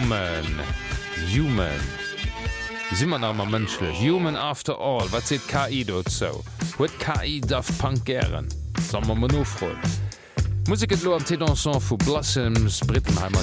Human. Si man ammer mënschlech. Human after all, wat seet KI dot zo? Huet KI daft pankieren? Sammer man nofroll. Musiket lo am Tedanson vu Blossoms, Brittenheimer